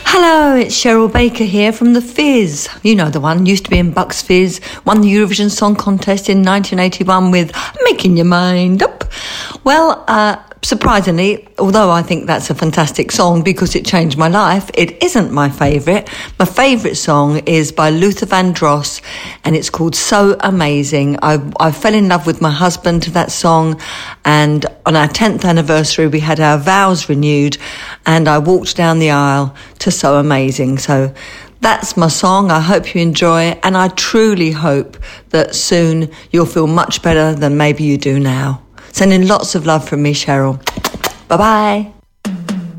Hello, it's Cheryl Baker here from The Fizz. You know the one, used to be in Bucks Fizz, won the Eurovision Song Contest in 1981 with Making Your Mind Up. Well, surprisingly, although I think that's a fantastic song because it changed my life, it isn't my favourite. My favourite song is by Luther Vandross and it's called So Amazing. I fell in love with my husband to that song, and on our 10th anniversary we had our vows renewed and I walked down the aisle to So Amazing. So that's my song. I hope you enjoy it, and I truly hope that soon you'll feel much better than maybe you do now. Sending lots of love from me, Cheryl. Bye-bye.